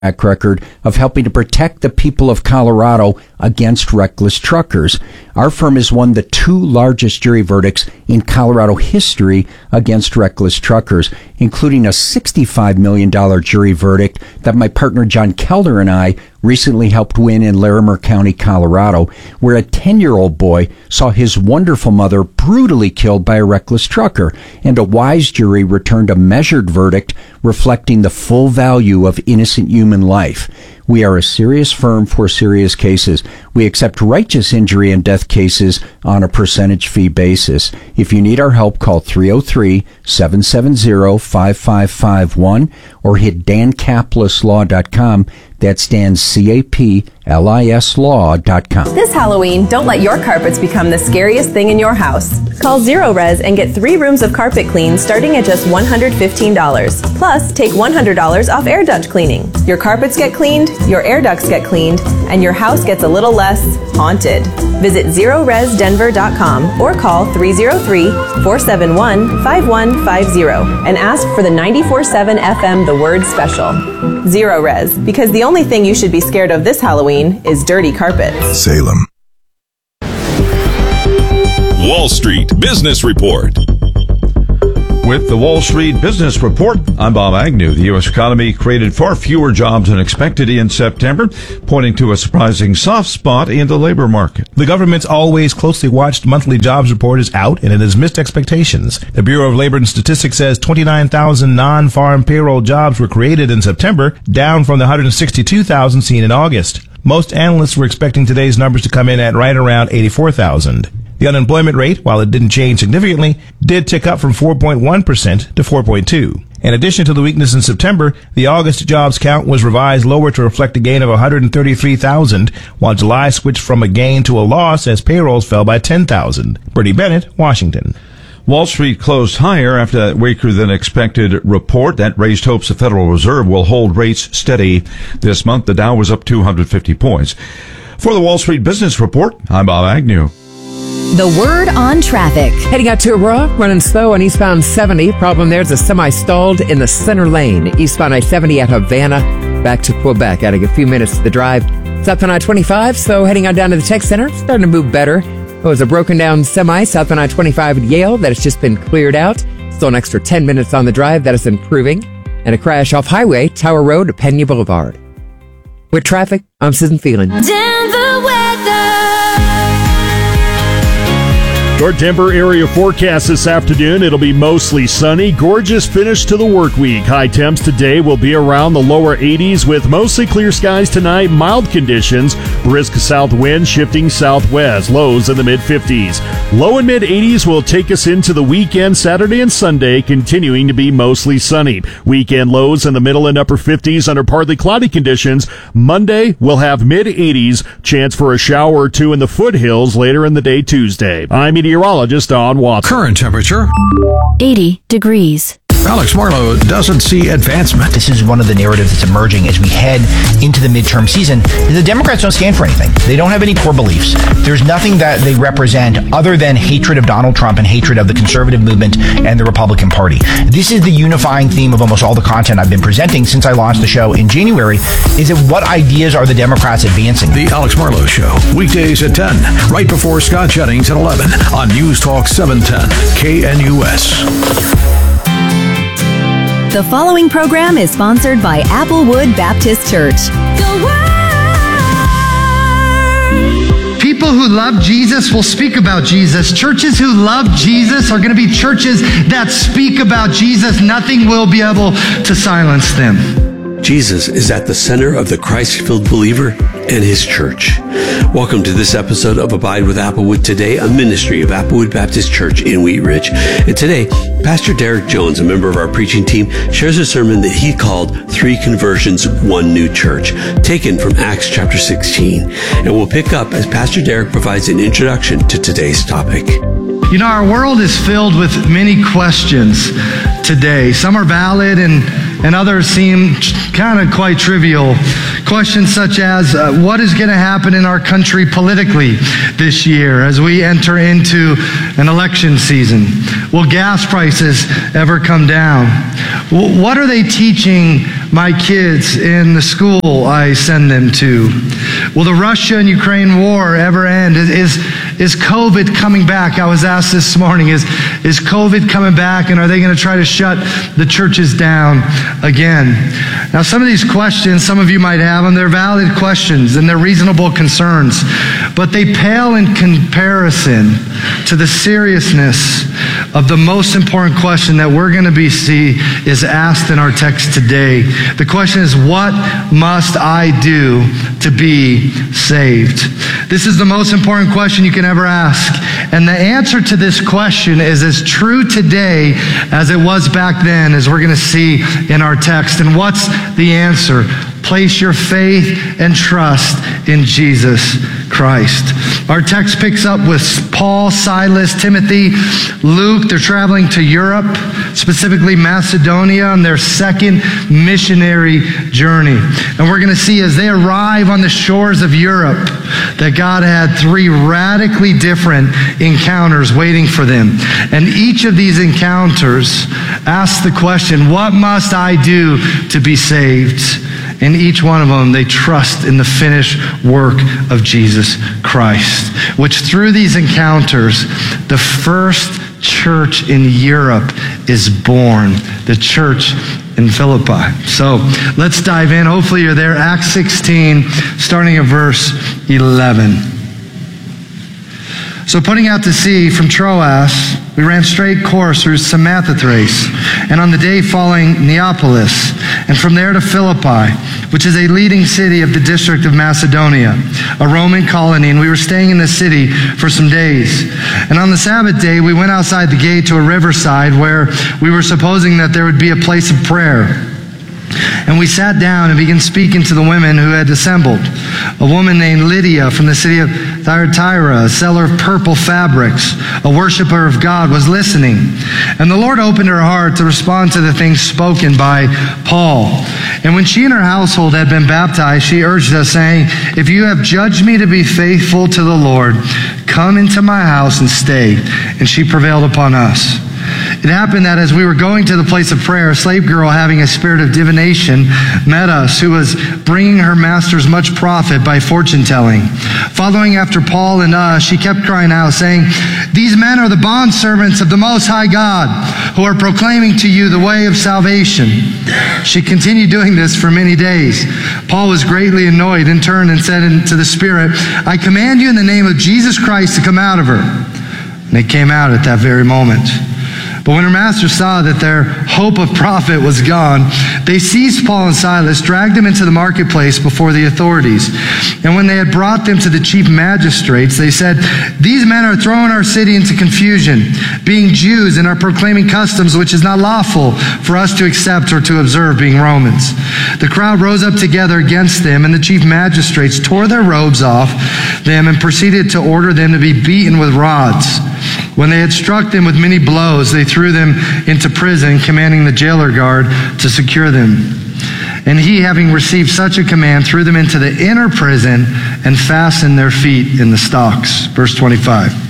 track record of helping to protect the people of Colorado against reckless truckers. Our firm has won the 2 largest jury verdicts in Colorado history against reckless truckers, including a $65 million jury verdict that my partner John Keller and I recently helped win in Larimer County, Colorado, where a 10-year-old boy saw his wonderful mother brutally killed by a reckless trucker, and a wise jury returned a measured verdict reflecting the full value of innocent human life. We are a serious firm for serious cases. We accept righteous injury and death cases on a percentage fee basis. If you need our help, call 303-770-5551 or hit dancaplisslaw.com. That's Dan, C-A-P-L-I-S law.com. This Halloween, don't let your carpets become the scariest thing in your house. Call Zero Res and get 3 rooms of carpet clean starting at just $115. Plus, take $100 off air duct cleaning. Your carpets get cleaned, your air ducts get cleaned, and your house gets a little less haunted. Visit ZeroResDenver.com or call 303-471-5150 and ask for the 94.7 FM The Word Special. Zero Res, because the only thing you should be scared of this Halloween is dirty carpets. Salem. Wall Street Business Report. With the Wall Street Business Report, I'm Bob Agnew. The U.S. economy created far fewer jobs than expected in September, pointing to a surprising soft spot in the labor market. The government's always closely watched monthly jobs report is out, and it has missed expectations. The Bureau of Labor and Statistics says 29,000 non-farm payroll jobs were created in September, down from the 162,000 seen in August. Most analysts were expecting today's numbers to come in at right around 84,000. The unemployment rate, while it didn't change significantly, did tick up from 4.1% to 4.2%. In addition to the weakness in September, the August jobs count was revised lower to reflect a gain of 133,000, while July switched from a gain to a loss as payrolls fell by 10,000. Bernie Bennett, Washington. Wall Street closed higher after that weaker than expected report that raised hopes the Federal Reserve will hold rates steady this month. The Dow was up 250 points. For the Wall Street Business Report, I'm Bob Agnew. The word on traffic. Heading out to Aurora, running slow on eastbound 70. Problem there's a semi stalled in the center lane. Eastbound I-70 at Havana, back to Quebec. Adding a few minutes to the drive. Southbound I-25, so heading on down to the tech center, starting to move better. It was a broken down semi, southbound I-25 at Yale, that has just been cleared out. Still an extra 10 minutes on the drive, that is improving. And a crash off Highway, Tower Road to Pena Boulevard. With traffic, I'm Susan Phelan. Denver weather. Your Denver area forecast this afternoon. It'll be mostly sunny. Gorgeous finish to the work week. High temps today will be around the lower 80s with mostly clear skies tonight. Mild conditions. Brisk south wind shifting southwest. Lows in the mid-50s. Low and mid-80s will take us into the weekend, Saturday and Sunday, continuing to be mostly sunny. Weekend lows in the middle and upper 50s under partly cloudy conditions. Monday, we'll have mid-80s. Chance for a shower or two in the foothills later in the day Tuesday. I'm meteorologist Don Watson. Current temperature 80 degrees. Alex Marlowe doesn't see advancement. This is one of the narratives that's emerging as we head into the midterm season. The Democrats don't stand for anything. They don't have any core beliefs. There's nothing that they represent other than hatred of Donald Trump and hatred of the conservative movement and the Republican Party. This is the unifying theme of almost all the content I've been presenting since I launched the show in January, is that what ideas are the Democrats advancing? The Alex Marlowe Show, weekdays at 10, right before Scott Jennings at 11 on News Talk 710 KNUS. The following program is sponsored by Applewood Baptist Church. People who love Jesus will speak about Jesus. Churches who love Jesus are going to be churches that speak about Jesus. Nothing will be able to silence them. Jesus is at the center of the Christ-filled believer and his church. Welcome to this episode of Abide with Applewood Today, a ministry of Applewood Baptist Church in Wheat Ridge. And today, Pastor Derek Jones, a member of our preaching team, shares a sermon that he called 3 Conversions, 1 New Church, taken from Acts chapter 16. And we'll pick up as Pastor Derek provides an introduction to today's topic. You know, our world is filled with many questions today. Some are valid and and others seem kind of quite trivial. Questions such as, what is going to happen in our country politically this year as we enter into an election season? Will gas prices ever come down? What are they teaching my kids in the school I send them to? Will the Russia and Ukraine war ever end? Is COVID coming back? I was asked this morning, is COVID coming back, and are they going to try to shut the churches down again? Now, some of these questions, some of you might have them, they're valid questions and they're reasonable concerns, but they pale in comparison to the seriousness of the most important question that we're going to see is asked in our text today. The question is, what must I do to be saved? This is the most important question you can ever ask. And the answer to this question is as true today as it was back then, as we're going to see in our text. And what's the answer? Place your faith and trust in Jesus Christ. Our text picks up with Paul, Silas, Timothy, Luke. They're traveling to Europe, specifically Macedonia, on their second missionary journey. And we're going to see as they arrive on the shores of Europe that God had three radically different encounters waiting for them. And each of these encounters asks the question, what must I do to be saved? In each one of them, they trust in the finished work of Jesus Christ, which through these encounters, the first church in Europe is born, the church in Philippi. So let's dive in. Hopefully you're there. Acts 16, starting at verse 11. So putting out to sea from Troas, we ran straight course through Samothrace, and on the day following Neapolis, and from there to Philippi, which is a leading city of the district of Macedonia, a Roman colony, and we were staying in the city for some days. And on the Sabbath day, we went outside the gate to a riverside where we were supposing that there would be a place of prayer. And we sat down and began speaking to the women who had assembled. A woman named Lydia from the city of Thyatira, a seller of purple fabrics, a worshiper of God, was listening. And the Lord opened her heart to respond to the things spoken by Paul. And when she and her household had been baptized, she urged us, saying, if you have judged me to be faithful to the Lord, come into my house and stay. And she prevailed upon us. It happened that as we were going to the place of prayer, a slave girl having a spirit of divination met us, who was bringing her masters much profit by fortune telling. Following after Paul and us, she kept crying out, saying, these men are the bondservants of the Most High God, who are proclaiming to you the way of salvation. She continued doing this for many days. Paul was greatly annoyed and turned and said to the spirit, I command you in the name of Jesus Christ to come out of her. And it came out at that very moment. But when her masters saw that their hope of profit was gone, they seized Paul and Silas, dragged them into the marketplace before the authorities. And when they had brought them to the chief magistrates, they said, these men are throwing our city into confusion, being Jews, and are proclaiming customs which is not lawful for us to accept or to observe, being Romans. The crowd rose up together against them, and the chief magistrates tore their robes off them and proceeded to order them to be beaten with rods. When they had struck them with many blows, they threw them into prison, commanding the jailer guard to secure them. And he, having received such a command, threw them into the inner prison and fastened their feet in the stocks. Verse 25.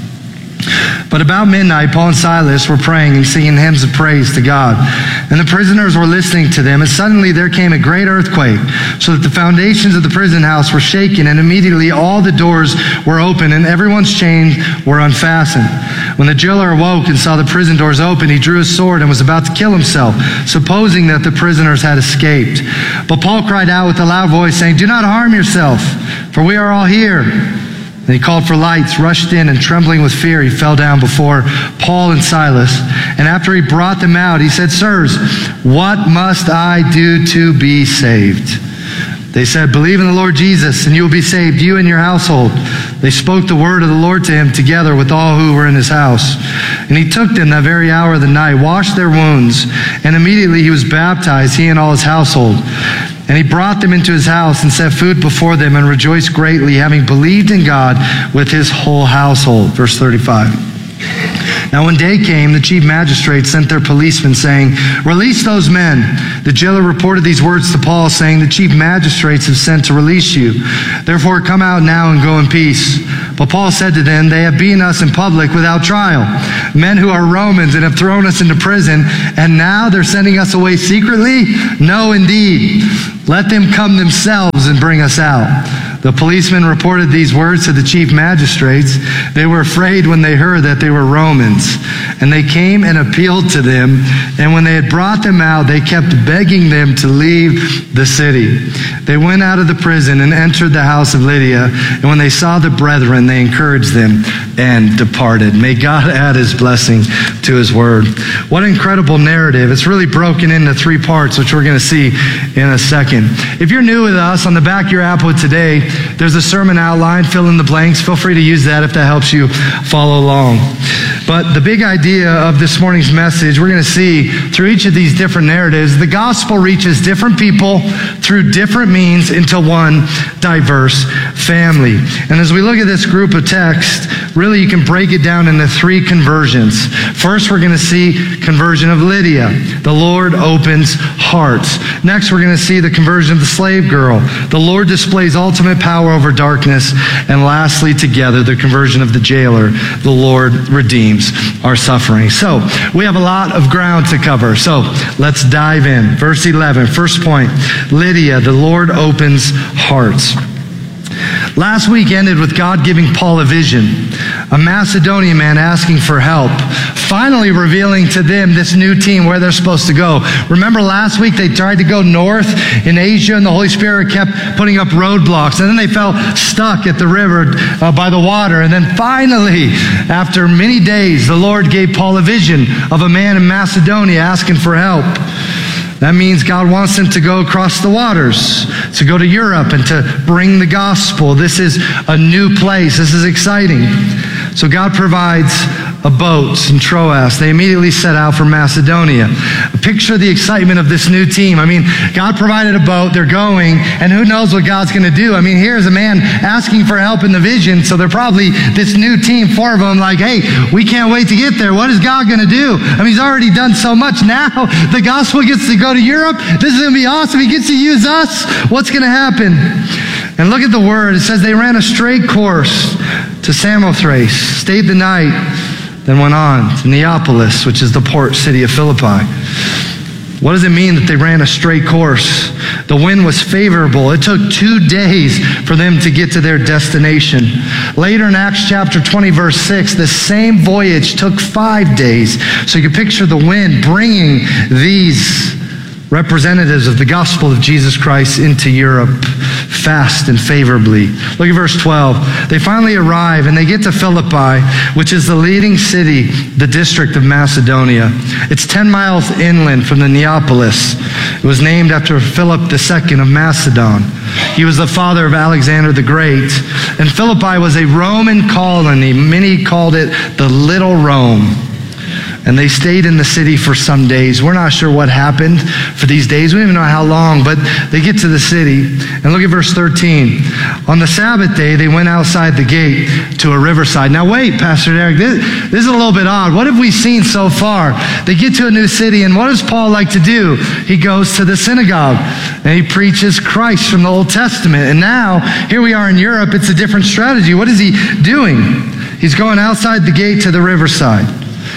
But about midnight, Paul and Silas were praying and singing hymns of praise to God. And the prisoners were listening to them. And suddenly there came a great earthquake, so that the foundations of the prison house were shaken. And immediately all the doors were open, and everyone's chains were unfastened. When the jailer awoke and saw the prison doors open, he drew his sword and was about to kill himself, supposing that the prisoners had escaped. But Paul cried out with a loud voice, saying, do not harm yourself, for we are all here. And he called for lights, rushed in, and trembling with fear, he fell down before Paul and Silas. And after he brought them out, he said, sirs, what must I do to be saved? They said, believe in the Lord Jesus, and you will be saved, you and your household. They spoke the word of the Lord to him together with all who were in his house. And he took them that very hour of the night, washed their wounds, and immediately he was baptized, he and all his household. And he brought them into his house and set food before them and rejoiced greatly, having believed in God with his whole household. Verse 35. Now when day came, the chief magistrate sent their policemen, saying, "Release those men." The jailer reported these words to Paul, saying, "The chief magistrates have sent to release you. Therefore come out now and go in peace." But Paul said to them, "They have beaten us in public without trial, men who are Romans, and have thrown us into prison, and now they're sending us away secretly? No, indeed. Let them come themselves and bring us out." The policemen reported these words to the chief magistrates. They were afraid when they heard that they were Romans, and they came and appealed to them. And when they had brought them out, they kept begging them to leave the city. They went out of the prison and entered the house of Lydia. And when they saw the brethren, they encouraged them and departed. May God add his blessing to his word. What an incredible narrative. It's really broken into three parts, which we're going to see in a second. If you're new with us, on the back of your Applewood today, there's a sermon outline. Fill in the blanks. Feel free to use that if that helps you follow along. But the big idea of this morning's message, we're going to see through each of these different narratives, the gospel reaches different people through different means into one diverse family. And as we look at this group of text, really you can break it down into three conversions. First, we're going to see conversion of Lydia. The Lord opens hearts. Next, we're going to see the conversion of the slave girl. The Lord displays ultimate power over darkness. And lastly, together, the conversion of the jailer. The Lord redeems our suffering. So, we have a lot of ground to cover. So, let's dive in. Verse 11, first point, Lydia, the Lord opens hearts. Last week ended with God giving Paul a vision, a Macedonian man asking for help, finally revealing to them this new team where they're supposed to go. Remember last week they tried to go north in Asia and the Holy Spirit kept putting up roadblocks, and then they fell stuck at the river by the water. And then finally, after many days, the Lord gave Paul a vision of a man in Macedonia asking for help. That means God wants them to go across the waters, to go to Europe and to bring the gospel. This is a new place. This is exciting. So God provides a boat in Troas. They immediately set out for Macedonia. Picture the excitement of this new team. I mean, God provided a boat. They're going, and who knows what God's going to do. I mean, here's a man asking for help in the vision, so they're probably this new team, four of them, like, hey, we can't wait to get there. What is God going to do? I mean, he's already done so much. Now the gospel gets to go to Europe. This is going to be awesome. He gets to use us. What's going to happen? And look at the word. It says they ran a straight course to Samothrace, stayed the night, then went on to Neapolis, which is the port city of Philippi. What does it mean that they ran a straight course? The wind was favorable. It took 2 days for them to get to their destination. Later in Acts chapter 20, verse 6, the same voyage took 5 days. So you can picture the wind bringing these representatives of the gospel of Jesus Christ into Europe fast and favorably. Look at verse 12. They finally arrive and they get to Philippi, which is the leading city, the district of Macedonia. It's 10 miles inland from the Neapolis. It was named after Philip II of Macedon. He was the father of Alexander the Great. And Philippi was a Roman colony. Many called it the Little Rome. And they stayed in the city for some days. We're not sure what happened for these days. We don't even know how long, but they get to the city. And look at verse 13. On the Sabbath day, they went outside the gate to a riverside. Now wait, Pastor Derek, this is a little bit odd. What have we seen so far? They get to a new city, and what does Paul like to do? He goes to the synagogue, and he preaches Christ from the Old Testament. And now, here we are in Europe. It's a different strategy. What is he doing? He's going outside the gate to the riverside.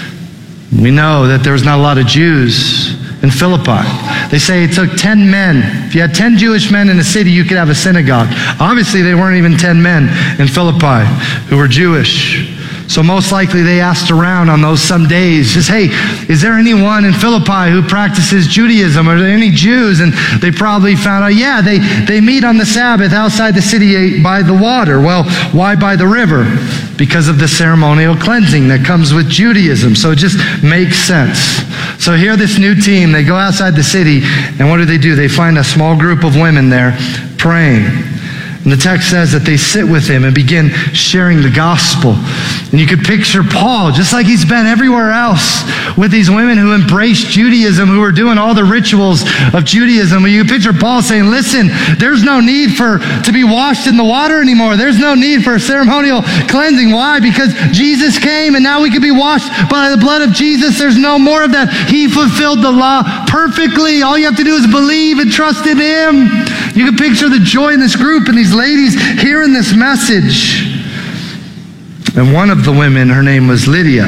We know that there was not a lot of Jews in Philippi. They say it took 10 men. If you had 10 Jewish men in a city, you could have a synagogue. Obviously, there weren't even 10 men in Philippi who were Jewish. So most likely they asked around on those some days, just, hey, is there anyone in Philippi who practices Judaism? Are there any Jews? And they probably found out, yeah, they meet on the Sabbath outside the city by the water. Well, why by the river? Because of the ceremonial cleansing that comes with Judaism. So it just makes sense. So here this new team, they go outside the city, and what do? They find a small group of women there praying. And the text says that they sit with him and begin sharing the gospel. And you could picture Paul, just like he's been everywhere else, with these women who embraced Judaism, who were doing all the rituals of Judaism. And you could picture Paul saying, listen, there's no need to be washed in the water anymore. There's no need for ceremonial cleansing. Why? Because Jesus came and now we can be washed by the blood of Jesus. There's no more of that. He fulfilled the law perfectly. All you have to do is believe and trust in him. You can picture the joy in this group and these ladies hearing this message. And one of the women, her name was Lydia,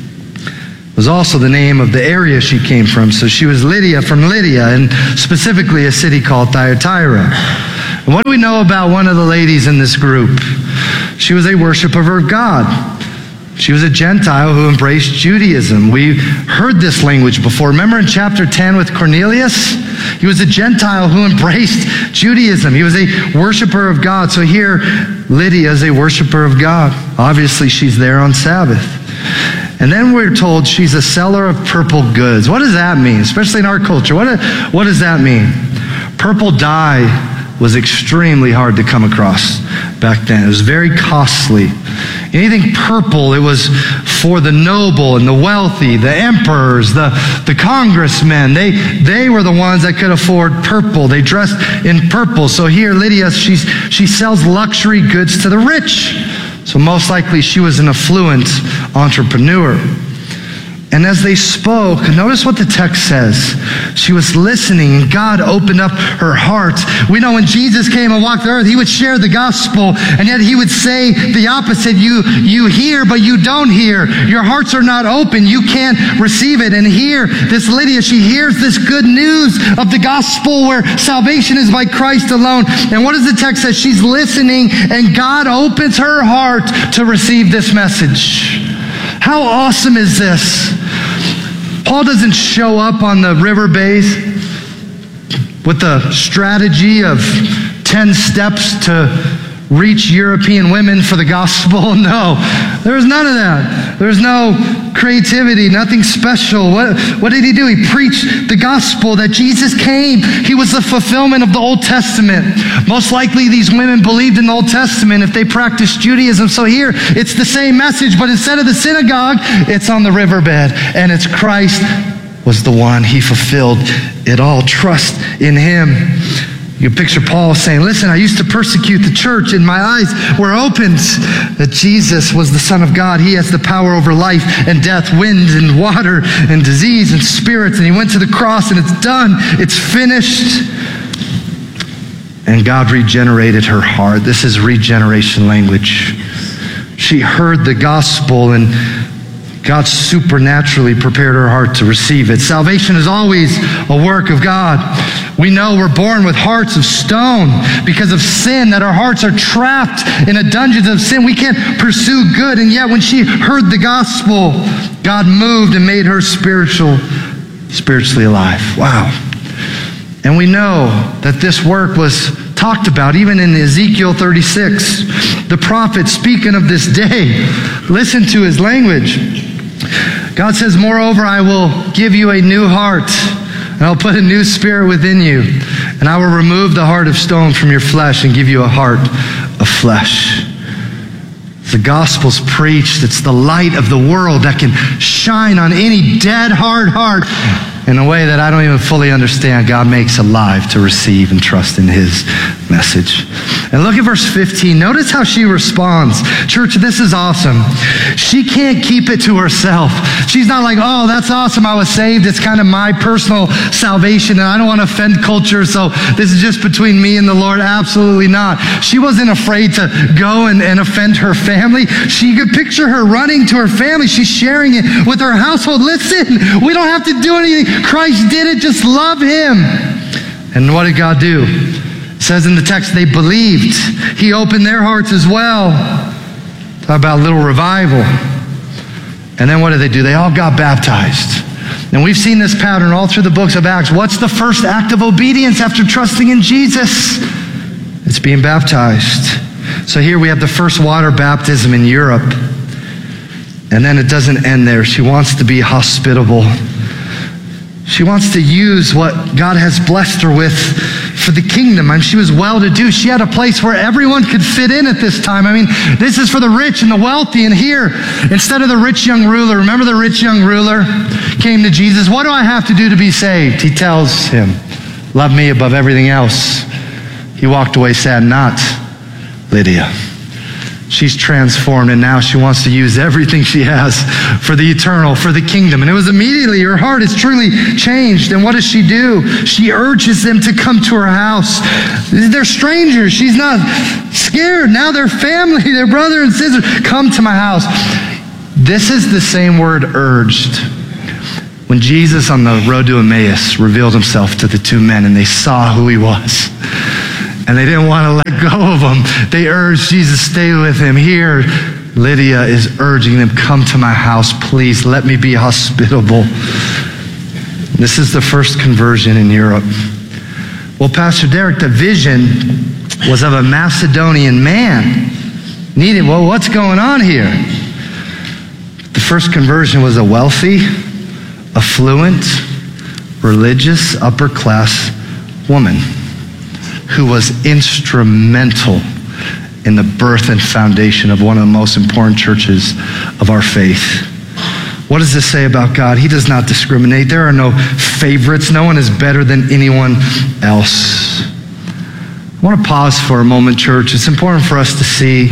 was also the name of the area she came from. So she was Lydia from Lydia, and specifically a city called Thyatira. And what do we know about one of the ladies in this group? She was a worshiper of God. She was a Gentile who embraced Judaism. We heard this language before. Remember in chapter 10 with Cornelius? He was a Gentile who embraced Judaism. He was a worshiper of God. So here, Lydia is a worshiper of God. Obviously, she's there on Sabbath. And then we're told she's a seller of purple goods. What does that mean? Especially in our culture. What does that mean? Purple dye was extremely hard to come across back then. It was very costly. Anything purple, it was for the noble and the wealthy, the emperors, the congressmen. They were the ones that could afford purple. They dressed in purple. So here, Lydia, she sells luxury goods to the rich. So most likely she was an affluent entrepreneur. And as they spoke, notice what the text says. She was listening, and God opened up her heart. We know when Jesus came and walked the earth, he would share the gospel, and yet he would say the opposite. You hear, but you don't hear. Your hearts are not open. You can't receive it. And here, this Lydia, she hears this good news of the gospel where salvation is by Christ alone. And what does the text say? She's listening, and God opens her heart to receive this message. How awesome is this? Paul doesn't show up on the river bays with the strategy of 10 steps to reach European women for the gospel. No, there's none of that. There's no creativity, nothing special. What did he do? He preached the gospel that Jesus came. He was the fulfillment of the Old Testament. Most likely these women believed in the Old Testament if they practiced Judaism. So here, it's the same message, but instead of the synagogue, it's on the riverbed. And it's Christ was the one. He fulfilled it all. Trust in him. You picture Paul saying, listen, I used to persecute the church and my eyes were opened that Jesus was the Son of God. He has the power over life and death, wind and water and disease and spirits. And he went to the cross and it's done. It's finished. And God regenerated her heart. This is regeneration language. She heard the gospel and God supernaturally prepared her heart to receive it. Salvation is always a work of God. We know we're born with hearts of stone because of sin, that our hearts are trapped in a dungeon of sin. We can't pursue good. And yet when she heard the gospel, God moved and made her spiritually alive. Wow. And we know that this work was talked about even in Ezekiel 36. The prophet speaking of this day, listen to his language. God says, moreover, I will give you a new heart, and I'll put a new spirit within you, and I will remove the heart of stone from your flesh and give you a heart of flesh. The gospel's preached. It's the light of the world that can shine on any dead, hard heart in a way that I don't even fully understand. God makes alive to receive and trust in his message. And look at verse 15. Notice how she responds. Church, this is awesome. She can't keep it to herself. She's not like, oh, that's awesome, I was saved. It's kind of my personal salvation, and I don't want to offend culture, so this is just between me and the Lord. Absolutely not. She wasn't afraid to go and offend her family. She could picture her running to her family. She's sharing it with her household. Listen, we don't have to do anything. Christ did it. Just love him. And what did God do? It says in the text, they believed. He opened their hearts as well. Talk about a little revival. And then what did they do? They all got baptized. And we've seen this pattern all through the books of Acts. What's the first act of obedience after trusting in Jesus? It's being baptized. So here we have the first water baptism in Europe. And then it doesn't end there. She wants to be hospitable. She wants to use what God has blessed her with for the kingdom. I mean, she was well-to-do. She had a place where everyone could fit in at this time. I mean, this is for the rich and the wealthy. And here, instead of the rich young ruler, remember the rich young ruler came to Jesus. What do I have to do to be saved? He tells him, love me above everything else. He walked away sad. Not Lydia. She's transformed, and now she wants to use everything she has for the eternal, for the kingdom. And it was immediately, her heart is truly changed. And what does she do? She urges them to come to her house. They're strangers. She's not scared. Now they're family. They're brother and sister. Come to my house. This is the same word, urged. When Jesus on the road to Emmaus revealed himself to the two men and they saw who he was. And they didn't want to let go of him. They urged Jesus, stay with him. Here, Lydia is urging them, come to my house, please. Let me be hospitable. This is the first conversion in Europe. Well, Pastor Derek, the vision was of a Macedonian man. Well, what's going on here? The first conversion was a wealthy, affluent, religious, upper-class woman who was instrumental in the birth and foundation of one of the most important churches of our faith. What does this say about God? He does not discriminate. There are no favorites. No one is better than anyone else. I want to pause for a moment, church. It's important for us to see.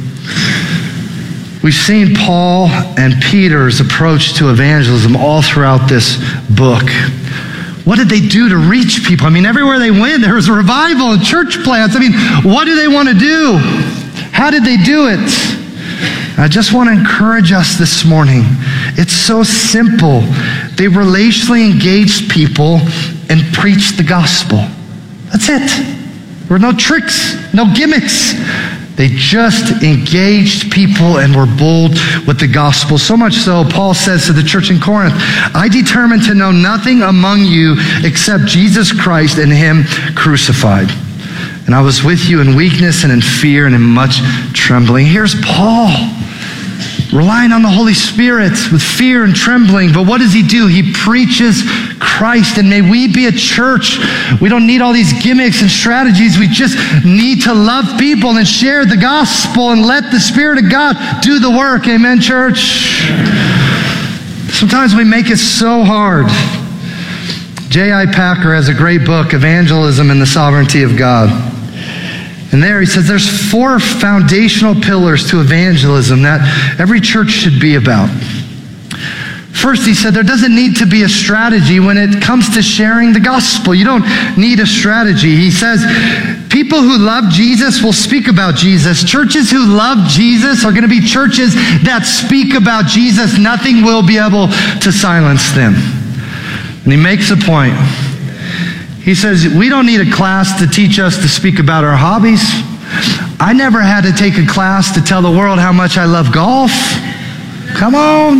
We've seen Paul and Peter's approach to evangelism all throughout this book. What did they do to reach people? I mean, everywhere they went, there was a revival and church plants. I mean, what do they want to do? How did they do it? I just want to encourage us this morning. It's so simple. They relationally engaged people and preached the gospel. That's it. There were no tricks, no gimmicks. They just engaged people and were bold with the gospel. So much so, Paul says to the church in Corinth, I determined to know nothing among you except Jesus Christ and him crucified. And I was with you in weakness and in fear and in much trembling. Here's Paul, relying on the Holy Spirit with fear and trembling. But what does he do? He preaches Christ. And may we be a church. We don't need all these gimmicks and strategies. We just need to love people and share the gospel and let the Spirit of God do the work. Amen, church? Sometimes we make it so hard. J.I. Packer has a great book, Evangelism and the Sovereignty of God. And there he says there's 4 foundational pillars to evangelism that every church should be about. First, he said there doesn't need to be a strategy when it comes to sharing the gospel. You don't need a strategy. He says people who love Jesus will speak about Jesus. Churches who love Jesus are going to be churches that speak about Jesus. Nothing will be able to silence them. And he makes a point. He says, we don't need a class to teach us to speak about our hobbies. I never had to take a class to tell the world how much I love golf. Come on.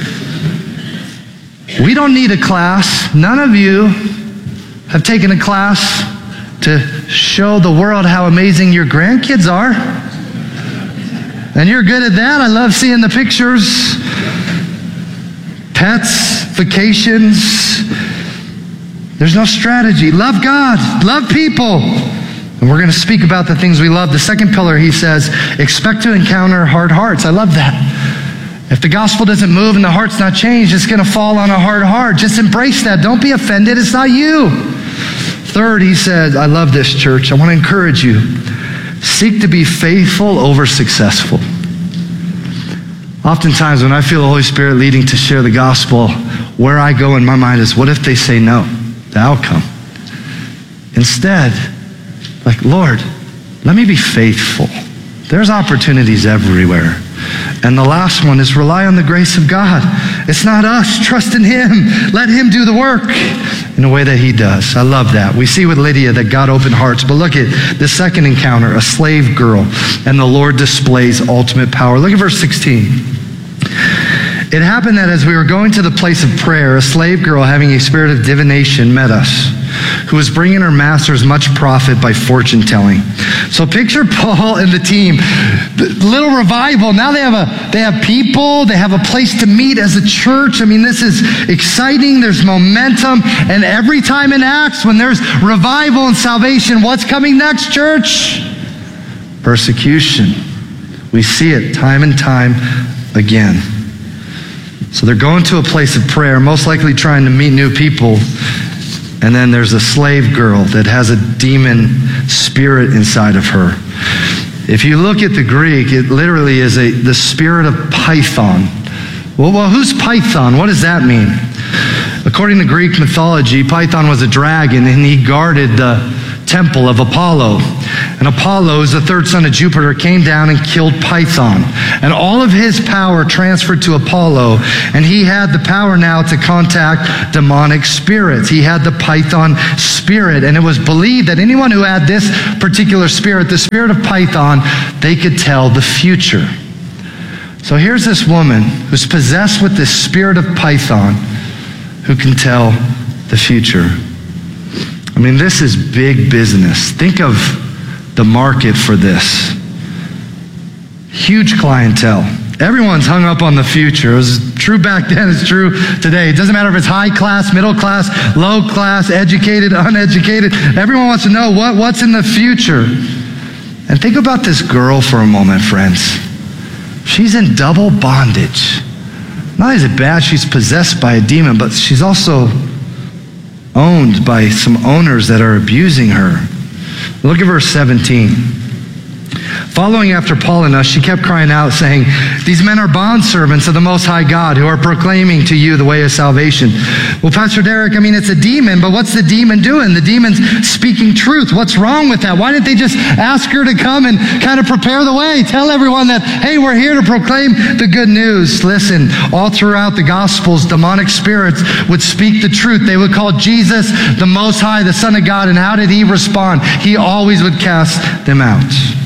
We don't need a class. None of you have taken a class to show the world how amazing your grandkids are. And you're good at that. I love seeing the pictures. Pets, vacations. There's no strategy. Love God. Love people. And we're going to speak about the things we love. The second pillar, he says, expect to encounter hard hearts. I love that. If the gospel doesn't move and the heart's not changed, it's going to fall on a hard heart. Just embrace that. Don't be offended. It's not you. Third, he said, I love this, church. I want to encourage you. Seek to be faithful over successful. Oftentimes when I feel the Holy Spirit leading to share the gospel, where I go in my mind is, what if they say no? The outcome. Instead, like, Lord, let me be faithful. There's opportunities everywhere. And the last one is rely on the grace of God. It's not us. Trust in him. Let him do the work in a way that he does. I love that. We see with Lydia that God opened hearts. But look at the second encounter, a slave girl, and the Lord displays ultimate power. Look at verse 16. It happened that as we were going to the place of prayer, a slave girl having a spirit of divination met us. who was bringing her masters much profit by fortune telling. So picture Paul and the team. Little revival. Now they have people. They have a place to meet as a church. I mean, this is exciting. There's momentum. And every time in Acts, when there's revival and salvation, what's coming next, church? Persecution. We see it time and time again. So they're going to a place of prayer, most likely trying to meet new people. And then there's a slave girl that has a demon spirit inside of her. If you look at the Greek, it literally is the spirit of Python. Well, who's Python? What does that mean? According to Greek mythology, Python was a dragon, and he guarded the temple of Apollo. And Apollo, who's the third son of Jupiter, came down and killed Python. And all of his power transferred to Apollo. And he had the power now to contact demonic spirits. He had the Python spirit. And it was believed that anyone who had this particular spirit, the spirit of Python, they could tell the future. So here's this woman who's possessed with this spirit of Python who can tell the future. I mean, this is big business. Think of the market for this. Huge clientele. Everyone's hung up on the future. It was true back then, it's true today. It doesn't matter if it's high class, middle class, low class, educated, uneducated. Everyone wants to know what's in the future. And think about this girl for a moment, friends. She's in double bondage. Not only is it bad she's possessed by a demon, but she's also owned by some owners that are abusing her. Look at verse 17. Following after Paul and us, she kept crying out, saying, "These men are bondservants of the Most High God who are proclaiming to you the way of salvation." Well, Pastor Derek, I mean, it's a demon, but what's the demon doing? The demon's speaking truth. What's wrong with that? Why didn't they just ask her to come and kind of prepare the way? Tell everyone that, hey, we're here to proclaim the good news. Listen, all throughout the Gospels, demonic spirits would speak the truth. They would call Jesus the Most High, the Son of God. And how did he respond? He always would cast them out.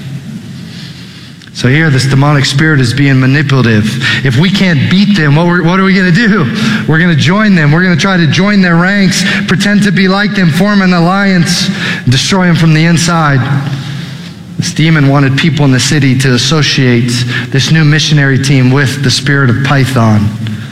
So here, this demonic spirit is being manipulative. If we can't beat them, what are we going to do? We're going to join them. We're going to try to join their ranks, pretend to be like them, form an alliance, destroy them from the inside. This demon wanted people in the city to associate this new missionary team with the spirit of Python.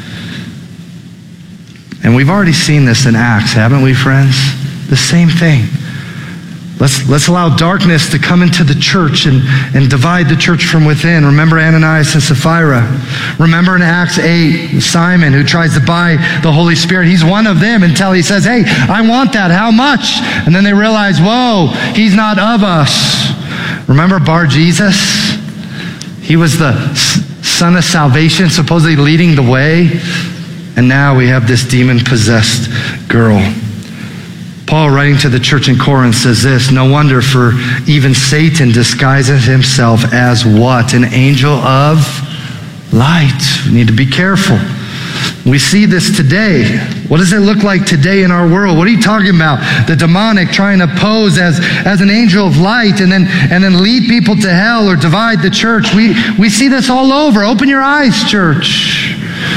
And we've already seen this in Acts, haven't we, friends? The same thing. Let's allow darkness to come into the church and divide the church from within. Remember Ananias and Sapphira. Remember in Acts 8, Simon who tries to buy the Holy Spirit. He's one of them until he says, hey, I want that. How much? And then they realize, whoa, he's not of us. Remember Bar-Jesus? He was the son of salvation, supposedly leading the way. And now we have this demon-possessed girl. Paul, writing to the church in Corinth, says this, "No wonder, for even Satan disguises himself as" what? An angel of light. We need to be careful. We see this today. What does it look like today in our world? What are you talking about? The demonic trying to pose as an angel of light and then lead people to hell or divide the church. We see this all over. Open your eyes, church.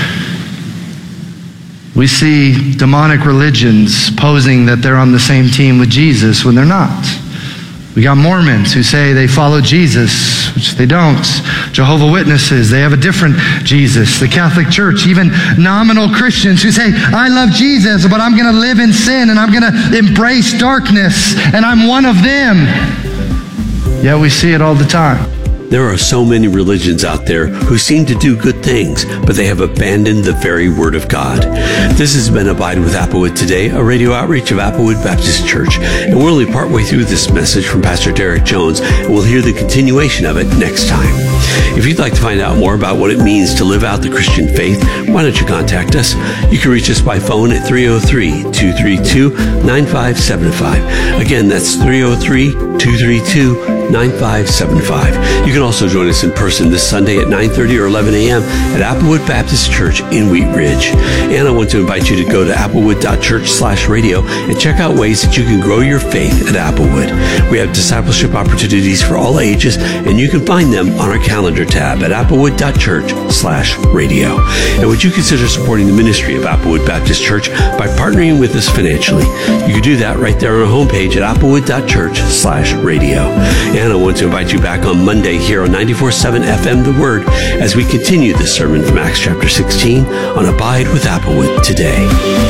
We see demonic religions posing that they're on the same team with Jesus when they're not. We got Mormons who say they follow Jesus, which they don't. Jehovah's Witnesses, they have a different Jesus. The Catholic Church, even nominal Christians who say, I love Jesus, but I'm going to live in sin and I'm going to embrace darkness and I'm one of them. Yeah, we see it all the time. There are so many religions out there who seem to do good things, but they have abandoned the very Word of God. This has been Abide with Applewood Today, a radio outreach of Applewood Baptist Church. And we're only partway through this message from Pastor Derek Jones, and we'll hear the continuation of it next time. If you'd like to find out more about what it means to live out the Christian faith, why don't you contact us? You can reach us by phone at 303-232-9575. Again, that's 303-232-9575. 888-985-9575. You can also join us in person this Sunday at 9:30 or 11 a.m. at Applewood Baptist Church in Wheat Ridge. And I want to invite you to go to applewood.church/radio and check out ways that you can grow your faith at Applewood. We have discipleship opportunities for all ages, and you can find them on our calendar tab at applewood.church/radio. And would you consider supporting the ministry of Applewood Baptist Church by partnering with us financially? You can do that right there on our homepage at applewood.church/radio. And I want to invite you back on Monday here on 94.7 FM The Word as we continue this sermon from Acts chapter 16 on Abide with Applewood today.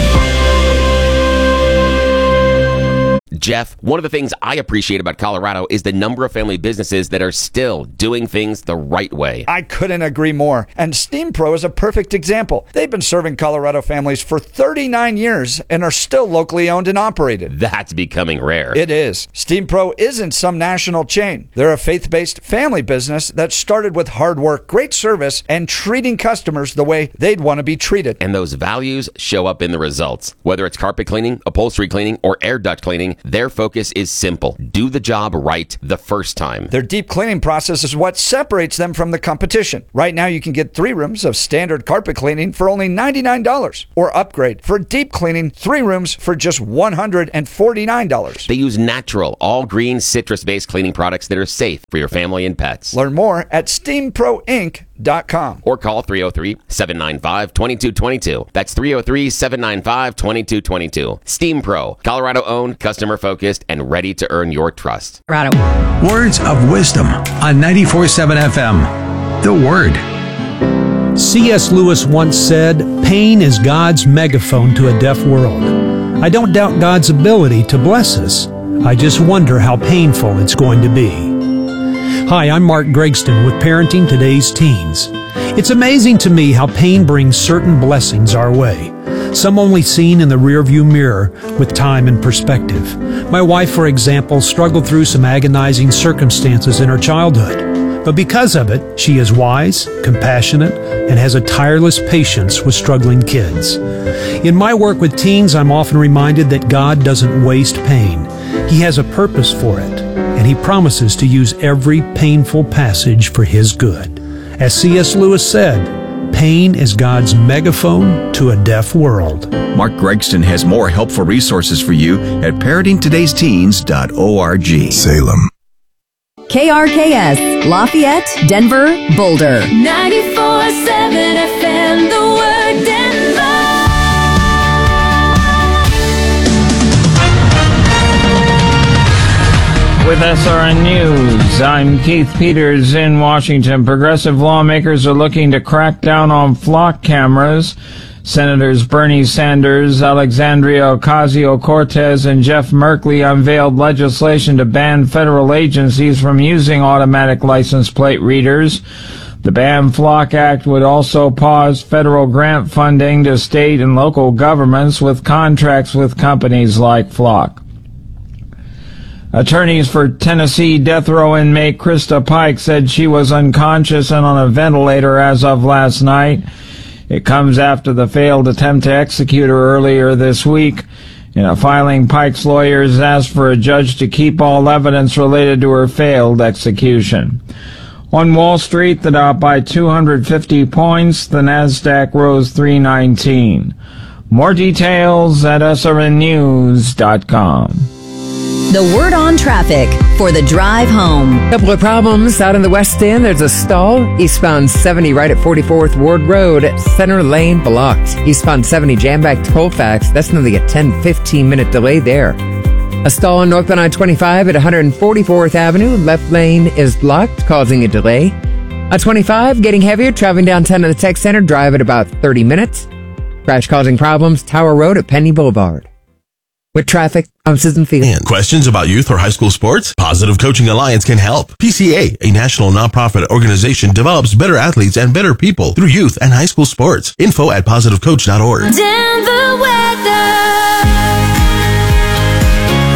Jeff, one of the things I appreciate about Colorado is the number of family businesses that are still doing things the right way. I couldn't agree more. And Steam Pro is a perfect example. They've been serving Colorado families for 39 years and are still locally owned and operated. That's becoming rare. It is. Steam Pro isn't some national chain. They're a faith-based family business that started with hard work, great service, and treating customers the way they'd want to be treated. And those values show up in the results. Whether it's carpet cleaning, upholstery cleaning, or air duct cleaning, their focus is simple. Do the job right the first time. Their deep cleaning process is what separates them from the competition. Right now, you can get 3 rooms of standard carpet cleaning for only $99, or upgrade for deep cleaning 3 rooms for just $149. They use natural, all-green, citrus-based cleaning products that are safe for your family and pets. Learn more at SteamProInc.com. Or call 303-795-2222. That's 303-795-2222. Steam Pro, Colorado-owned, customer-focused, and ready to earn your trust. Words of wisdom on 94.7 FM. The Word. C.S. Lewis once said, "Pain is God's megaphone to a deaf world." I don't doubt God's ability to bless us. I just wonder how painful it's going to be. Hi, I'm Mark Gregston with Parenting Today's Teens. It's amazing to me how pain brings certain blessings our way, some only seen in the rearview mirror with time and perspective. My wife, for example, struggled through some agonizing circumstances in her childhood. But because of it, she is wise, compassionate, and has a tireless patience with struggling kids. In my work with teens, I'm often reminded that God doesn't waste pain. He has a purpose for it, and He promises to use every painful passage for His good. As C.S. Lewis said, pain is God's megaphone to a deaf world. Mark Gregston has more helpful resources for you at parentingtodaysteens.org. Salem. KRKS, Lafayette, Denver, Boulder. 94.7 FM, The Word, Denver. With SRN News, I'm Keith Peters in Washington. Progressive lawmakers are looking to crack down on flock cameras. Senators Bernie Sanders, Alexandria Ocasio-Cortez, and Jeff Merkley unveiled legislation to ban federal agencies from using automatic license plate readers. The Ban Flock Act would also pause federal grant funding to state and local governments with contracts with companies like Flock. Attorneys for Tennessee death row inmate Krista Pike said she was unconscious and on a ventilator as of last night. It comes after the failed attempt to execute her earlier this week. In a filing, Pike's lawyers asked for a judge to keep all evidence related to her failed execution. On Wall Street, the Dow by 250 points, the Nasdaq rose 319. More details at srnnews.com. The Word on Traffic for the drive home. Couple of problems out in the West End. There's a stall. Eastbound 70 right at 44th Ward Road. Center lane blocked. Eastbound 70 jam back to Colfax. That's nearly a 10-15 minute delay there. A stall on northbound I-25 at 144th Avenue. Left lane is blocked, causing a delay. I-25 getting heavier, traveling downtown to the Tech Center. Drive at about 30 minutes. Crash causing problems. Tower Road at Penny Boulevard. With traffic, I'm Susan Field. Questions about youth or high school sports? Positive Coaching Alliance can help. PCA, a national nonprofit organization, develops better athletes and better people through youth and high school sports. Info at positivecoach.org. Denver weather.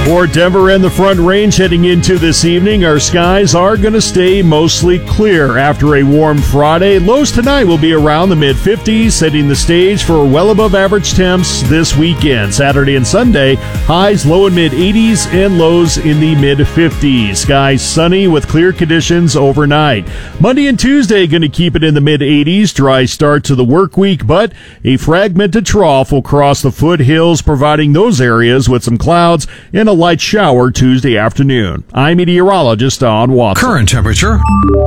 For Denver and the Front Range heading into this evening, our skies are going to stay mostly clear after a warm Friday. Lows tonight will be around the mid-50s, setting the stage for well above average temps this weekend. Saturday and Sunday, highs low and mid-80s and lows in the mid-50s. Skies sunny with clear conditions overnight. Monday and Tuesday going to keep it in the mid-80s. Dry start to the work week, but a fragmented trough will cross the foothills, providing those areas with some clouds and a light shower Tuesday afternoon. I'm meteorologist Don Watson. Current temperature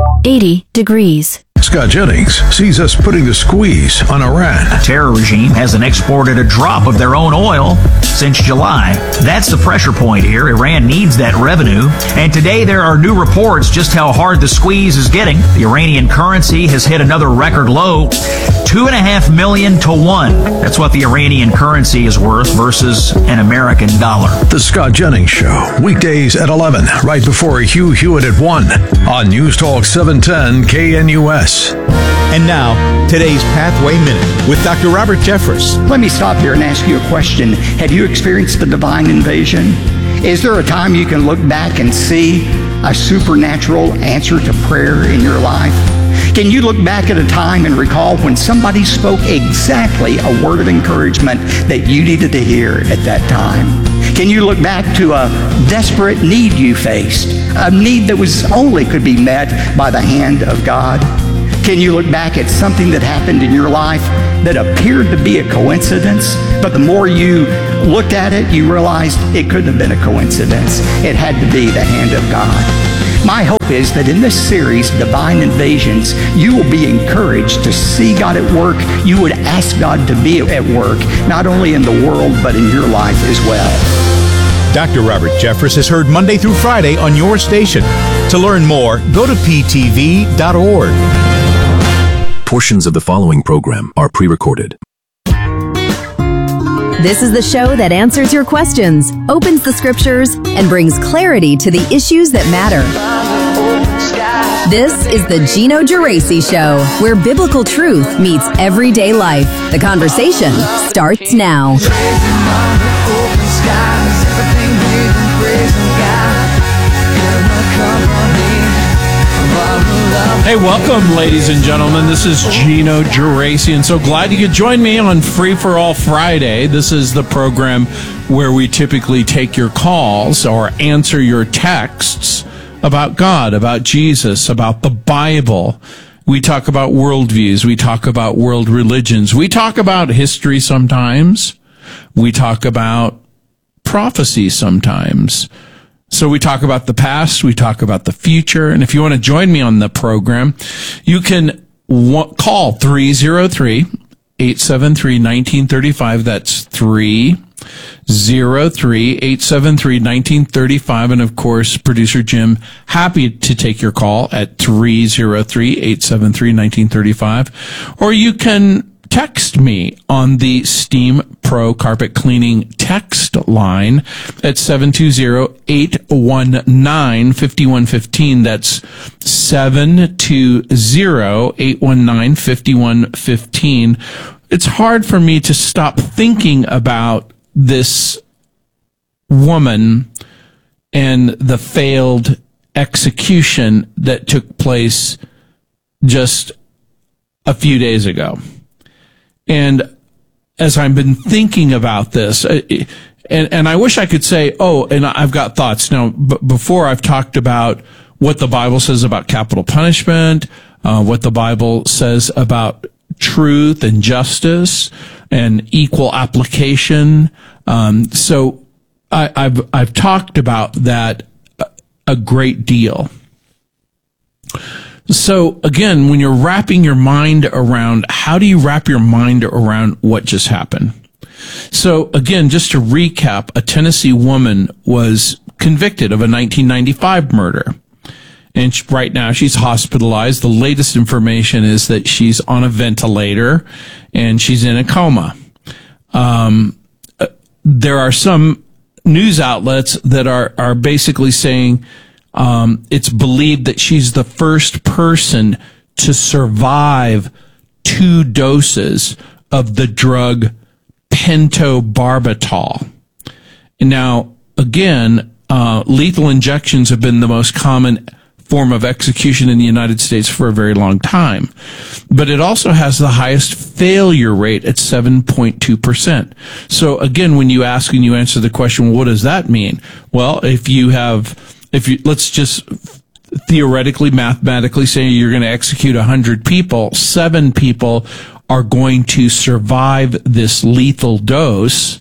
80 degrees. Scott Jennings sees us putting the squeeze on Iran. The terror regime hasn't exported a drop of their own oil since July. That's the pressure point here. Iran needs that revenue. And today there are new reports just how hard the squeeze is getting. The Iranian currency has hit another record low, 2.5 million to 1. That's what the Iranian currency is worth versus an American dollar. The Scott Jennings Show, weekdays at 11, right before Hugh Hewitt at 1 on News Talk 710 KNUS. And now, today's Pathway Minute with Dr. Robert Jeffress. Let me stop here and ask you a question. Have you experienced the divine invasion? Is there a time you can look back and see a supernatural answer to prayer in your life? Can you look back at a time and recall when somebody spoke exactly a word of encouragement that you needed to hear at that time? Can you look back to a desperate need you faced, a need that could be met by the hand of God? Can you look back at something that happened in your life that appeared to be a coincidence, but the more you looked at it, you realized it couldn't have been a coincidence. It had to be the hand of God. My hope is that in this series, Divine Invasions, you will be encouraged to see God at work. You would ask God to be at work, not only in the world, but in your life as well. Dr. Robert Jeffress is heard Monday through Friday on your station. To learn more, go to ptv.org. Portions of the following program are pre-recorded. This is the show that answers your questions, opens the scriptures, and brings clarity to the issues that matter. This is the Gino Geraci Show, where biblical truth meets everyday life. The conversation starts now. Hey, welcome, ladies and gentlemen. This is Gino Geraci, and so glad you could join me on Free for All Friday. This is the program where we typically take your calls or answer your texts about God, about Jesus, about the Bible. We talk about worldviews. We talk about world religions. We talk about history sometimes. We talk about prophecy sometimes. So we talk about the past, we talk about the future, and if you want to join me on the program, you can call 303-873-1935. That's 303-873-1935. And of course, producer Jim, happy to take your call at 303-873-1935. Or you can text me on the Steam Pro Carpet Cleaning text line at 720-819-5115. That's 720-819-5115. It's hard for me to stop thinking about this woman and the failed execution that took place just a few days ago. And as I've been thinking about this, and I wish I could say, and I've got thoughts. Now, before I've talked about what the Bible says about capital punishment, what the Bible says about truth and justice and equal application. So I've talked about that a great deal. So again, when you're wrapping your mind around, how do you wrap your mind around what just happened? So again, just to recap, a Tennessee woman was convicted of a 1995 murder. And right now she's hospitalized. The latest information is that she's on a ventilator and she's in a coma. There are some news outlets that are basically saying, it's believed that she's the first person to survive 2 doses of the drug pentobarbital. And now, again, lethal injections have been the most common form of execution in the United States for a very long time. But it also has the highest failure rate at 7.2%. So again, when you ask and you answer the question, well, what does that mean? Well, let's just theoretically, mathematically say you're going to execute 100 people, 7 people are going to survive this lethal dose.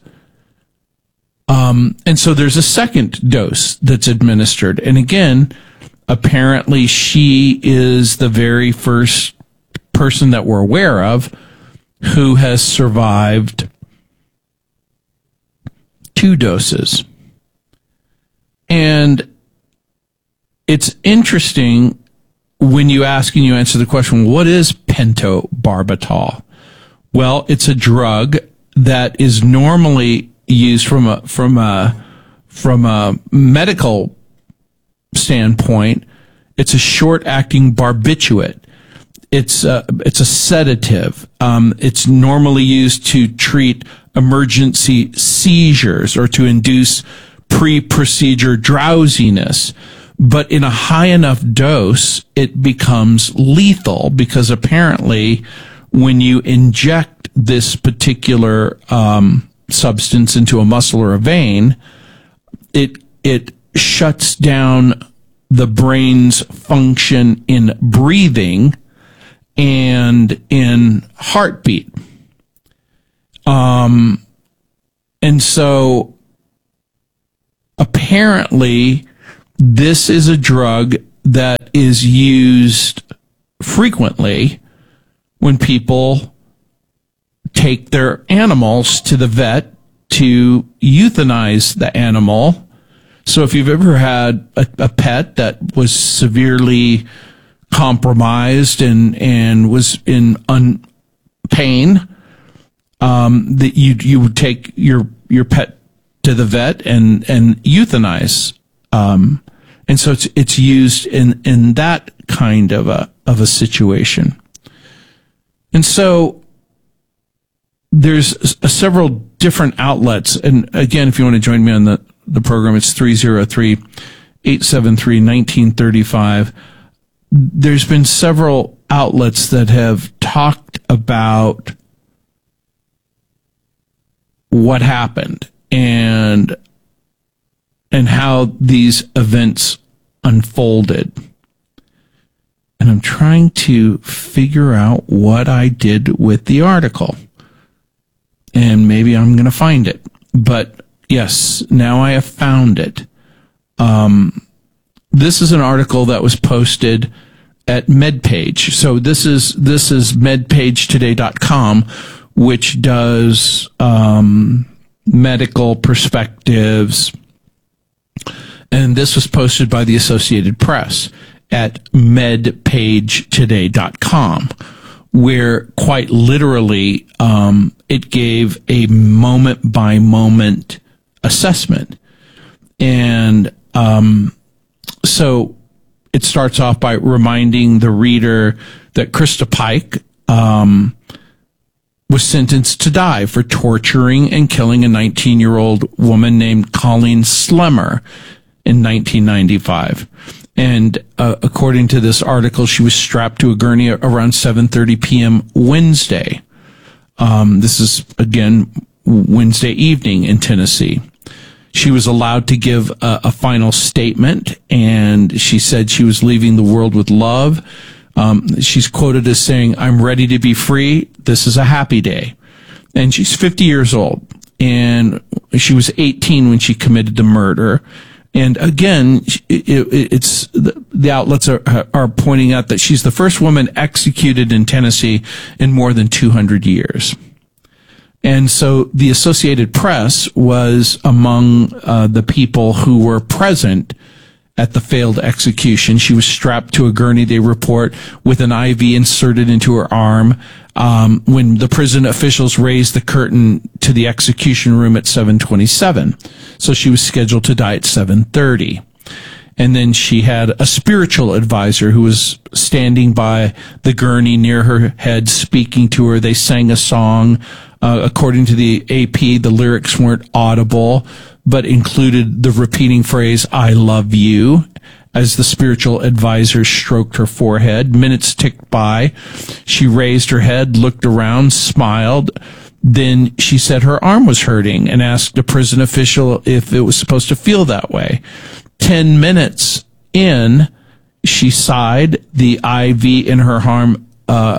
And so there's a second dose that's administered. And again, apparently she is the very first person that we're aware of who has survived 2 doses. And it's interesting when you ask and you answer the question, what is pentobarbital? Well, it's a drug that is normally used from a medical standpoint. It's a short-acting barbiturate. It's a sedative. It's normally used to treat emergency seizures or to induce pre-procedure drowsiness. But in a high enough dose, it becomes lethal because apparently when you inject this particular substance into a muscle or a vein, it shuts down the brain's function in breathing and in heartbeat. And so apparently this is a drug that is used frequently when people take their animals to the vet to euthanize the animal. So if you've ever had a pet that was severely compromised and was in pain, that you would take your pet to the vet and euthanize. And so it's used in that kind of a situation. And so there's several different outlets. And again, if you want to join me on the program, it's 303-873-1935. There's been several outlets that have talked about what happened and how these events unfolded. And I'm trying to figure out what I did with the article. And maybe I'm going to find it. But yes, now I have found it. This is an article that was posted at MedPage. So this is medpagetoday.com, which does medical perspectives. And this was posted by the Associated Press at medpagetoday.com, where quite literally it gave a moment-by-moment assessment. And so it starts off by reminding the reader that Krista Pike was sentenced to die for torturing and killing a 19-year-old woman named Colleen Slemmer in 1995. And according to this article, she was strapped to a gurney around 7:30 p.m. Wednesday. This is, again, Wednesday evening in Tennessee. She was allowed to give a final statement, and she said she was leaving the world with love. She's quoted as saying, "I'm ready to be free. This is a happy day." And she's 50 years old, and she was 18 when she committed the murder. And again, it's the outlets are pointing out that she's the first woman executed in Tennessee in more than 200 years. And so the Associated Press was among the people who were present at the failed execution. She was strapped to a gurney, they report, with an IV inserted into her arm. When the prison officials raised the curtain to the execution room at 7:27. So she was scheduled to die at 7:30. And then she had a spiritual advisor who was standing by the gurney near her head, speaking to her. They sang a song. According to the AP, the lyrics weren't audible, but included the repeating phrase, "I love you," as the spiritual advisor stroked her forehead. Minutes ticked by. She raised her head, looked around, smiled. Then she said her arm was hurting and asked a prison official if it was supposed to feel that way. 10 minutes in, she sighed. The IV in her arm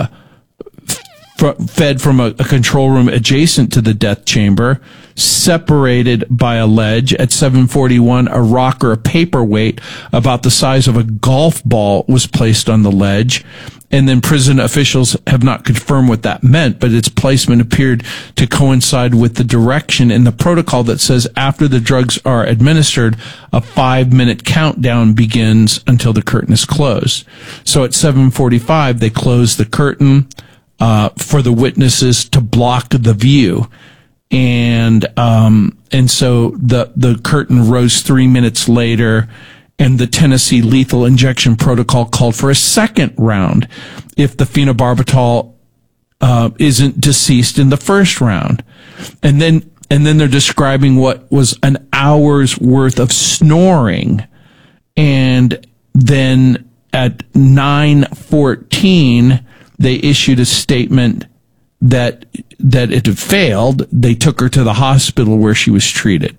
fed from a control room adjacent to the death chamber, separated by a ledge. At 7:41, a rock or a paperweight about the size of a golf ball was placed on the ledge. And then prison officials have not confirmed what that meant, but its placement appeared to coincide with the direction in the protocol that says after the drugs are administered, a 5-minute countdown begins until the curtain is closed. So at 7:45, they closed the curtain for the witnesses to block the view. And so the curtain rose 3 minutes later, and the Tennessee lethal injection protocol called for a second round if the phenobarbital isn't deceased in the first round. And then they're describing what was an hour's worth of snoring. And then at 9:14, they issued a statement that it had failed. They took her to the hospital where she was treated.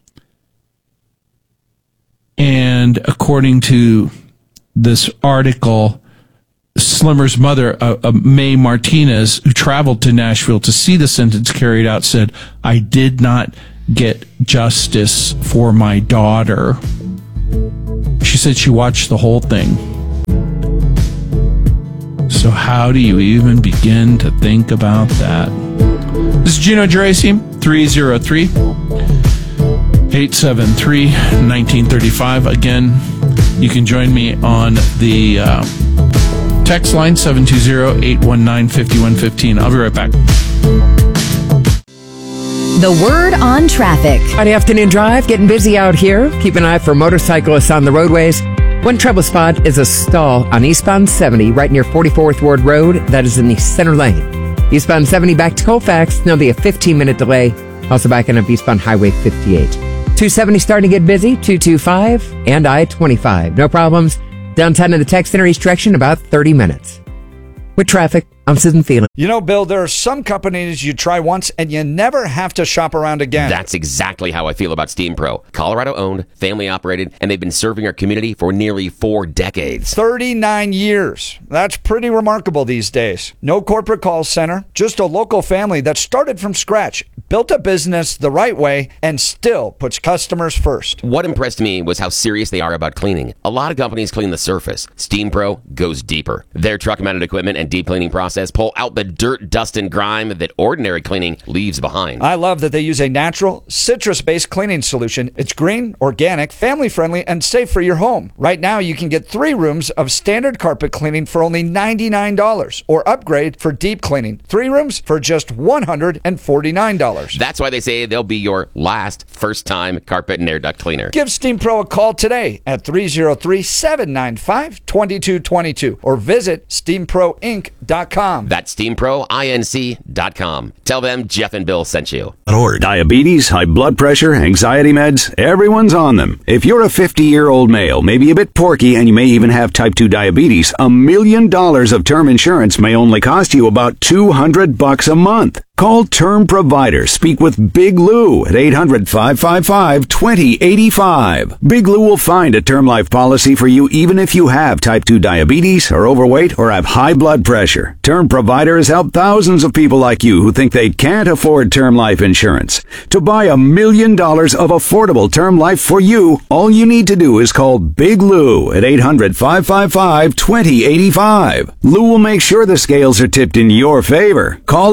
And according to this article, Slimmer's mother, Mae Martinez, who traveled to Nashville to see the sentence carried out, said, "I did not get justice for my daughter." She said she watched the whole thing. So how do you even begin to think about that? This is Gino Geraci, 303-873-1935. Again, you can join me on the text line, 720-819-5115. I'll be right back. The word on traffic. Friday afternoon drive, getting busy out here. Keep an eye for motorcyclists on the roadways. One trouble spot is a stall on eastbound 70 right near 44th Ward Road. That is in the center lane. Eastbound 70 back to Colfax, there'll be a 15-minute delay. Also backing up eastbound Highway 58. 270 starting to get busy, 225 and I-25. No problems. Downtown in the Tech Center East direction, about 30 minutes. With traffic, I'm Susan Phelan. You know, Bill, there are some companies you try once and you never have to shop around again. That's exactly how I feel about Steam Pro. Colorado owned, family operated, and they've been serving our community for nearly 4 decades. 39 years. That's pretty remarkable these days. No corporate call center, just a local family that started from scratch, built a business the right way, and still puts customers first. What impressed me was how serious they are about cleaning. A lot of companies clean the surface. Steam Pro goes deeper. Their truck-mounted equipment and deep cleaning process pull out the dirt, dust, and grime that ordinary cleaning leaves behind. I love that they use a natural, citrus-based cleaning solution. It's green, organic, family-friendly, and safe for your home. Right now, you can get 3 rooms of standard carpet cleaning for only $99, or upgrade for deep cleaning. 3 rooms for just $149. That's why they say they'll be your last first-time carpet and air duct cleaner. Give Steam Pro a call today at 303-795-2222 or visit steamproinc.com. That's SteamProINC.com. Tell them Jeff and Bill sent you. Diabetes, high blood pressure, anxiety meds, everyone's on them. If you're a 50-year-old male, maybe a bit porky, and you may even have type 2 diabetes, $1 million of term insurance may only cost you about $200 a month. Call Term Provider. Speak with Big Lou at 800-555-2085. Big Lou will find a term life policy for you even if you have type 2 diabetes, are overweight, or have high blood pressure. Term Provider has helped thousands of people like you who think they can't afford term life insurance. To buy $1 million of affordable term life for you, all you need to do is call Big Lou at 800-555-2085. Lou will make sure the scales are tipped in your favor. Call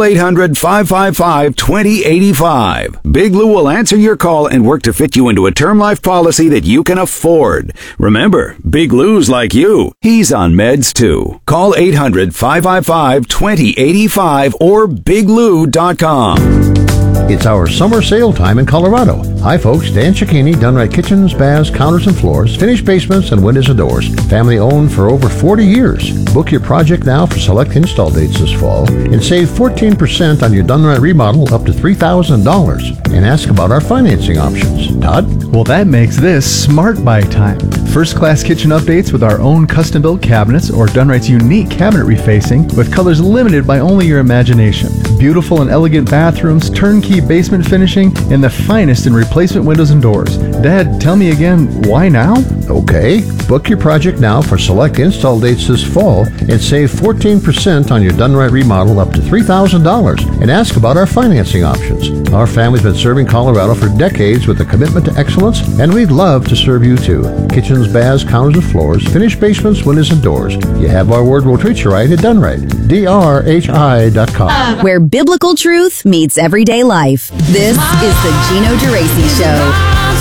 800-555-2085. Big Lou will answer your call and work to fit you into a term life policy that you can afford. Remember, Big Lou's like you. He's on meds too. Call 800-555-2085 or biglou.com. It's our summer sale time in Colorado. Hi folks, Dan Cicchini, Dunright Kitchens, Baths, Counters and Floors, finished basements and windows and doors. Family owned for over 40 years. Book your project now for select install dates this fall and save 14% on your Dunright remodel up to $3,000. And ask about our financing options. Todd? Well, that makes this Smart Buy time. First-class kitchen updates with our own custom-built cabinets or Dunright's unique cabinet refacing with colors limited by only your imagination. Beautiful and elegant bathrooms, turnkey basement finishing, and the finest in replacement windows and doors. Dad, tell me again, why now? Okay. Book your project now for select install dates this fall and save 14% on your Dunright remodel up to $3,000. And ask about our financing options. Our family's been serving Colorado for decades with a commitment to excellence, and we'd love to serve you too. Kitchens, baths, counters and floors, finished basements, windows and doors. You have our word, we'll treat you right at Dunright. DRHI.com. Where biblical truth meets everyday life. This is the Gino Geraci Show.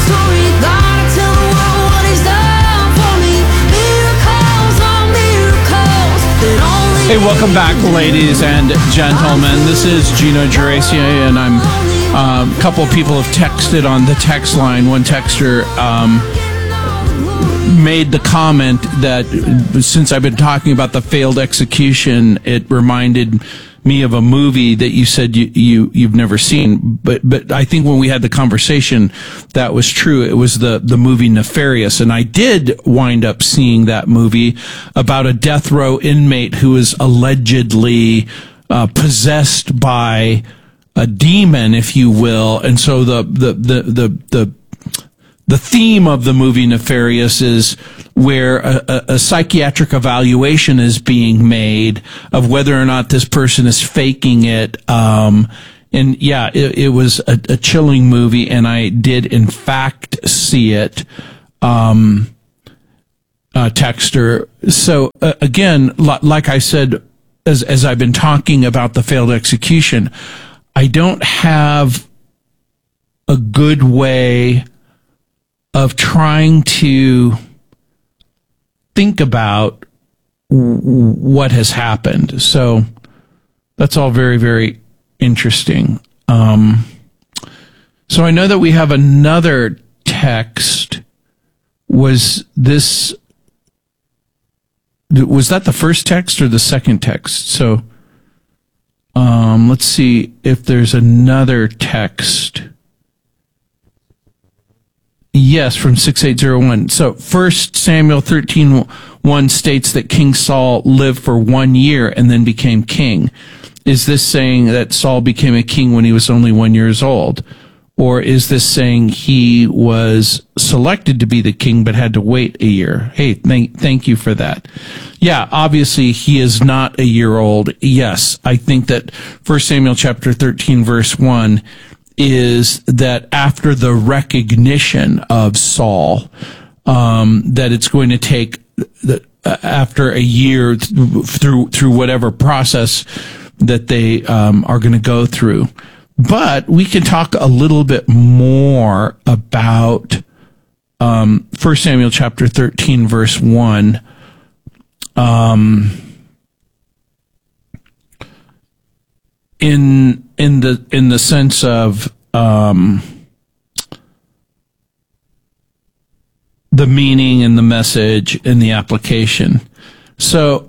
Hey, welcome back, ladies and gentlemen. This is Gino Geraci, and I'm a couple of people have texted on the text line. One texter made the comment that since I've been talking about the failed execution, it reminded me of a movie that you said you've never seen. But I think when we had the conversation, that was true. It was the movie Nefarious. And I did wind up seeing that movie about a death row inmate who is allegedly possessed by a demon, if you will. And so the theme of the movie Nefarious is where a psychiatric evaluation is being made of whether or not this person is faking it. And yeah, it was a chilling movie, and I did in fact see it. Texter. So again, like I said, as I've been talking about the failed execution, I don't have a good way of trying to think about what has happened. So that's all very, very interesting. So I know that we have another text. Was that the first text or the second text? So let's see if there's another text. Yes, from 6801. So 1 Samuel 13:1 states that King Saul lived for 1 year and then became king. Is this saying that Saul became a king when he was only 1 year old? Or is this saying he was selected to be the king but had to wait a year? Hey, thank you for that. Yeah, obviously he is not a year old. Yes, I think that 1 Samuel chapter 13 verse 1 is that after the recognition of Saul, that it's going to take after a year through whatever process that they are going to go through. But we can talk a little bit more about 1 Samuel chapter 13 verse 1. In the sense of the meaning and the message and the application. So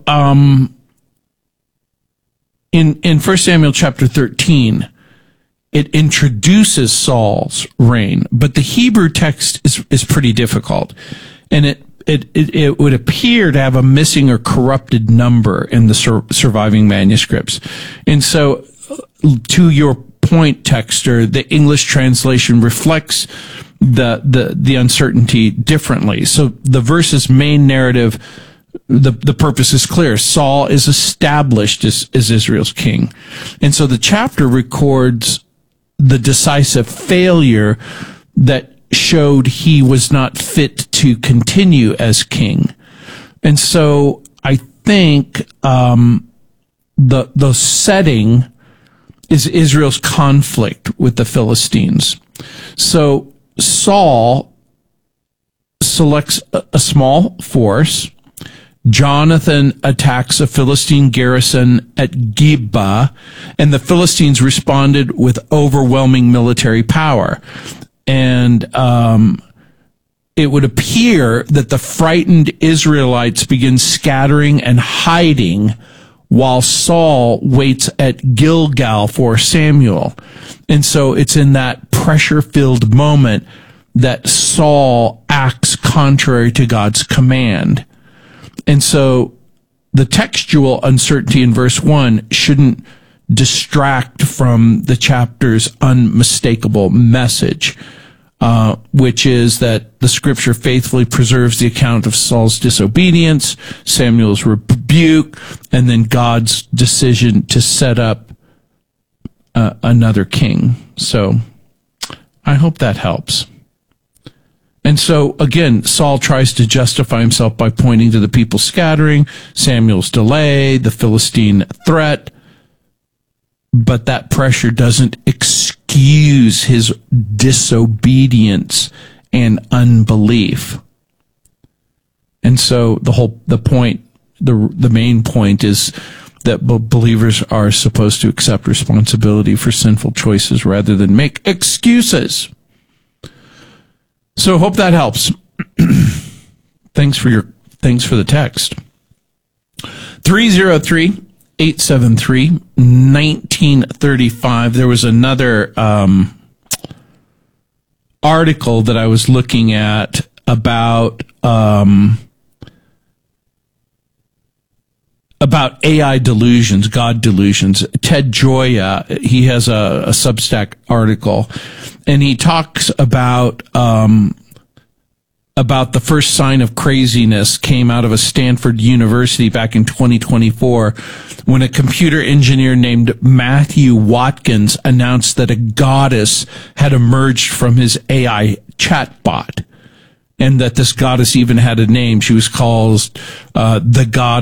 in 1 Samuel chapter 13, it introduces Saul's reign, but the Hebrew text is pretty difficult, and it would appear to have a missing or corrupted number in the surviving manuscripts. And so, to your point, Texter, the English translation reflects the uncertainty differently. So the verse's main narrative, the purpose is clear. Saul is established as Israel's king. And so the chapter records the decisive failure that showed he was not fit to continue as king. And so I think the setting is Israel's conflict with the Philistines. So Saul selects a small force Jonathan attacks a Philistine garrison at Gibeah, and the Philistines responded with overwhelming military power. And it would appear that the frightened Israelites begin scattering and hiding while Saul waits at Gilgal for Samuel. And so it's in that pressure-filled moment that Saul acts contrary to God's command. And so the textual uncertainty in verse 1 shouldn't distract from the chapter's unmistakable message, which is that the scripture faithfully preserves the account of Saul's disobedience, Samuel's rebuke, and then God's decision to set up another king. So I hope that helps. And so, again, Saul tries to justify himself by pointing to the people scattering, Samuel's delay, the Philistine threat, but that pressure doesn't excuse his disobedience and unbelief. And so the main point is that believers are supposed to accept responsibility for sinful choices rather than make excuses. So hope that helps. Thanks for the text. 303-873-1935. There was another article that I was looking at about AI delusions, God delusions. Ted Gioia, he has a Substack article, and he talks about the first sign of craziness came out of a Stanford University back in 2024 when a computer engineer named Matthew Watkins announced that a goddess had emerged from his AI chatbot, and that this goddess even had a name. She was called the God